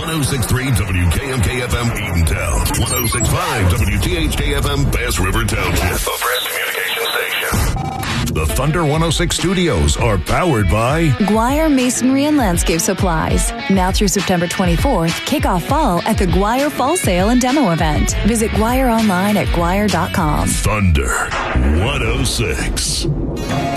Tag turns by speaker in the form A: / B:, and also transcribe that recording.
A: 106.3 WKMK-FM Eatontown. 106.5 WTHK-FM Bass River Township. The Press Communication Station. The Thunder 106 studios are powered by
B: Guire Masonry and Landscape Supplies. Now through September 24th, kick off fall at the Guire Fall Sale and Demo Event. Visit Guire online at guire.com.
A: Thunder 106.